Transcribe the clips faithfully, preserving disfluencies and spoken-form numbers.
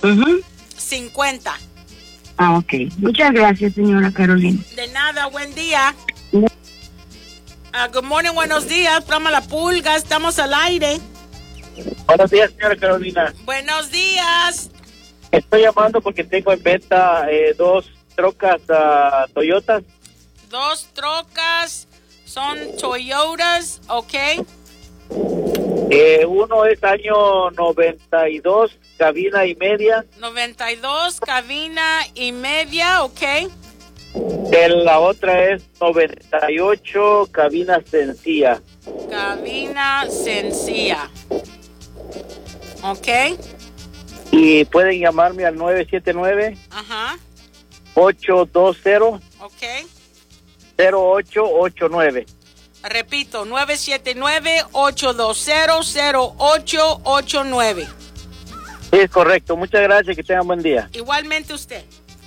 Uh-huh. cincuenta. Ah, ok. Muchas gracias, señora Carolina. De nada, buen día. Uh, good morning, buenos días. Programa La Pulga, estamos al aire. Buenos días, señora Carolina. Buenos días. Estoy llamando porque tengo en venta eh, dos trocas uh, Toyotas. Dos trocas son Toyotas, ok. Eh, uno es año noventa y dos, cabina y media. noventa y dos, cabina y media, ok. De la otra es noventa y ocho, cabina sencilla. Cabina sencilla. Ok. Y pueden llamarme al nueve siete nueve, Ajá. ocho dos cero, Ok. cero ocho ocho nueve. Repito, nueve siete nueve, ocho dos cero, cero ocho ocho nueve. Sí, es correcto. Muchas gracias, que tengan buen día. Igualmente usted.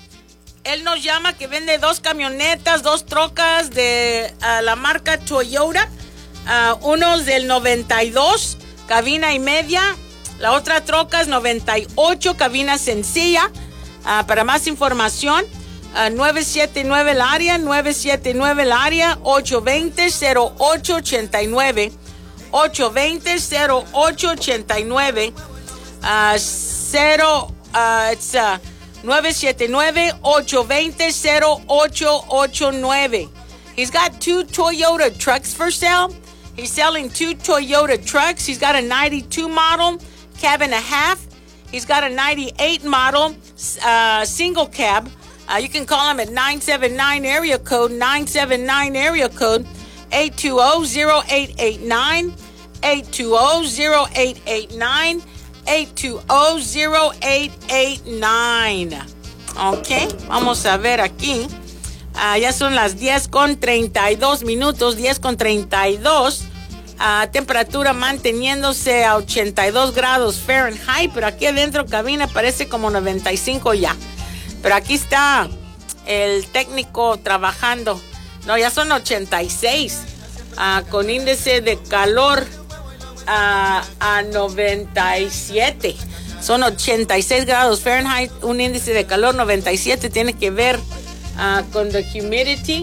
Él nos llama que vende dos camionetas, dos trocas de uh, la marca Toyota. Uh, unos del noventa y dos, cabina y media. La otra troca es noventa y ocho, cabina sencilla. Uh, para más información, uh, nueve siete nueve el área, nueve siete nueve el área, ocho dos cero, cero ocho ocho nueve, ocho dos cero, cero ocho ocho nueve, uh, cero, uh, it's, uh, nueve siete nueve, ocho dos cero, cero ocho ocho nueve. He's got two Toyota trucks for sale. He's selling two Toyota trucks. He's got a ninety-two model, cab and a half. He's got a ninety-eight model, uh, single cab. Uh, you can call him at nine seven nine area code, nine seven nine area code, eight two zero, zero eight eight nine, eight two zero, zero eight eight nine, eight two zero, zero eight eight nine. Ok, vamos a ver aquí. Uh, ya son las diez con treinta y dos minutos, diez con treinta y dos. Uh, temperatura manteniéndose a ochenta y dos grados Fahrenheit, pero aquí adentro cabina parece como noventa y cinco ya. Pero aquí está el técnico trabajando. No, ya son ochenta y seis, uh, con índice de calor uh, a noventa y siete. Son ochenta y seis grados Fahrenheit, un índice de calor noventa y siete. Tiene que ver uh, con the humidity.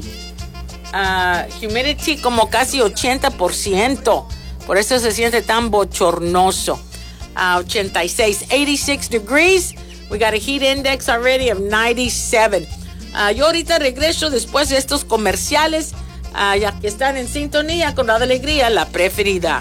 Uh, humidity como casi ochenta por ciento. Por eso se siente tan bochornoso. Uh, ochenta y seis, eighty-six degrees. We got a heat index already of ninety-seven. Uh, yo ahorita regreso después de estos comerciales, uh, ya que están en sintonía con la de alegría, la preferida.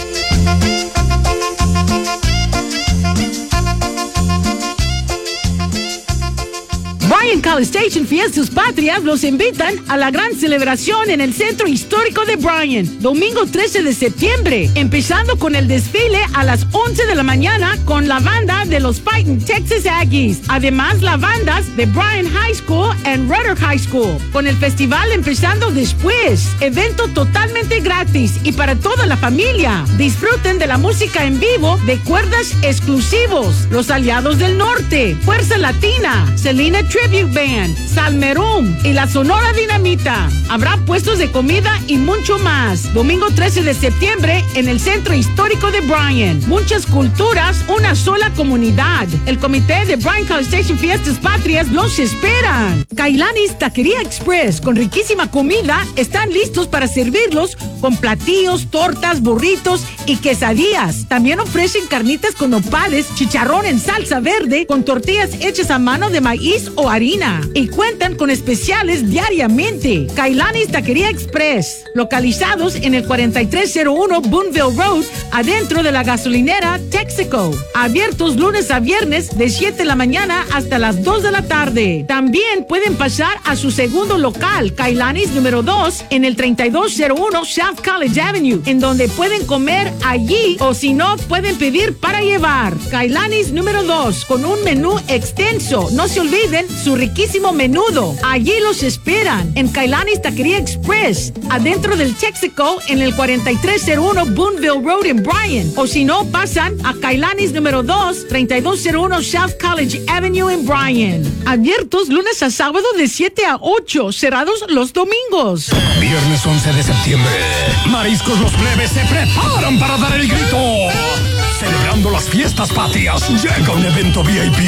Bryan College Station Fiestas Patrias los invitan a la gran celebración en el Centro Histórico de Bryan, domingo trece de septiembre, empezando con el desfile a las once de la mañana con la banda de los Fighting Texas Aggies. Además, las bandas de Bryan High School and Rudder High School, con el festival empezando después. Evento totalmente gratis y para toda la familia. Disfruten de la música en vivo de cuerdas exclusivos, Los Aliados del Norte, Fuerza Latina, Selena Tribute Band, Salmerum y la Sonora Dinamita. Habrá puestos de comida y mucho más. Domingo trece de septiembre en el Centro Histórico de Bryan. Muchas culturas, una sola comunidad. El comité de Bryan College Station Fiestas Patrias los esperan. Kailani's Taquería Express, con riquísima comida, están listos para servirlos con platillos, tortas, burritos y quesadillas. También ofrecen carnitas con nopales, chicharrón en salsa verde, con tortillas hechas a mano de maíz o harina. Y cuentan con especiales diariamente. Kailani's Taquería Express, localizados en el cuarenta y tres cero uno Boonville Road, adentro de la gasolinera Texaco. Abiertos lunes a viernes de siete de la mañana hasta las dos de la tarde. También pueden pasar a su segundo local, Kailani's número dos, en el treinta y dos cero uno South College Avenue, en donde pueden comer allí o si no, pueden pedir para llevar. Kailani's número dos, con un menú extenso. No se olviden su riquísimo menudo. Allí los esperan en Kailani's Taquería Express, adentro del Texaco, en el cuarenta y tres cero uno Boonville Road en Bryan. O si no, pasan a Kailani's número dos, treinta y dos cero uno South College Avenue en Bryan. Abiertos lunes a sábado de siete a ocho, cerrados los domingos. Viernes once de septiembre, Mariscos Los Plebes se preparan para dar el grito. Celebrando las fiestas patrias, llega un evento V I P